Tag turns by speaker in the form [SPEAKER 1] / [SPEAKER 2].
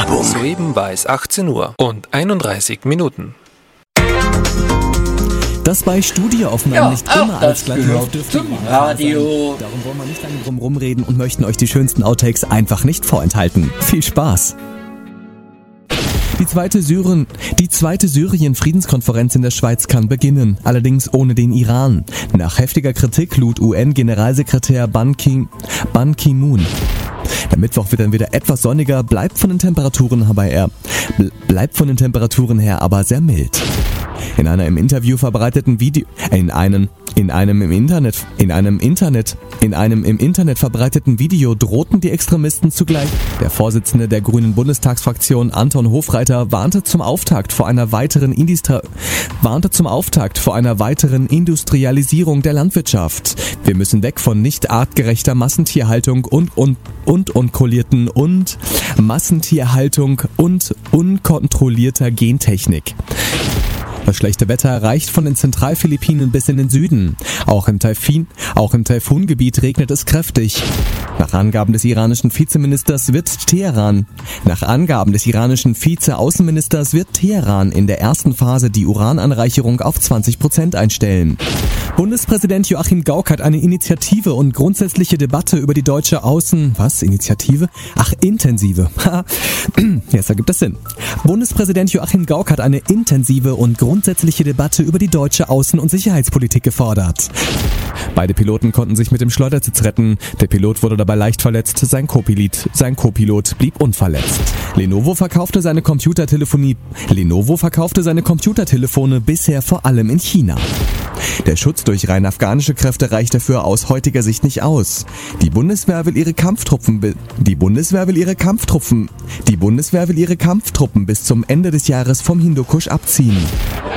[SPEAKER 1] Soeben war es 18 Uhr und 31 Minuten.
[SPEAKER 2] Dass bei Studioaufnahmen nicht immer alles glatt läuft, dürfte
[SPEAKER 3] zum Radio.
[SPEAKER 2] Darum wollen wir nicht lange drum rumreden und möchten euch die schönsten Outtakes einfach nicht vorenthalten. Viel Spaß! Die zweite Syrien-Friedenskonferenz in der Schweiz kann beginnen, allerdings ohne den Iran. Nach heftiger Kritik lud UN-Generalsekretär Ban Ki-moon. Der Mittwoch wird dann wieder etwas sonniger, bleibt von den Temperaturen her aber sehr mild. In einem im Interview verbreiteten Video, in einem im Internet verbreiteten Video drohten die Extremisten zugleich. Der Vorsitzende der Grünen Bundestagsfraktion Anton Hofreiter warnte zum Auftakt vor einer weiteren Industrialisierung der Landwirtschaft. Wir müssen weg von nicht artgerechter Massentierhaltung und unkontrollierter Gentechnik. Das schlechte Wetter reicht von den Zentralphilippinen bis in den Süden. Auch im Taifungebiet regnet es kräftig. Nach Angaben des iranischen Vizeaußenministers wird Teheran in der ersten Phase die Urananreicherung auf 20% einstellen. Bundespräsident Joachim Gauck hat eine Initiative und grundsätzliche Debatte über die deutsche intensive. Jetzt ergibt das Sinn. Bundespräsident Joachim Gauck hat eine intensive und grundsätzliche Debatte über die deutsche Außen- und Sicherheitspolitik gefordert. Beide Piloten konnten sich mit dem Schleudersitz retten. Der Pilot wurde dabei leicht verletzt, sein Co-Pilot blieb unverletzt. Lenovo verkaufte seine Computertelefone bisher vor allem in China. Der Schutz durch rein afghanische Kräfte reicht dafür aus heutiger Sicht nicht aus. Die Bundeswehr will ihre Kampftruppen bis zum Ende des Jahres vom Hindukusch abziehen.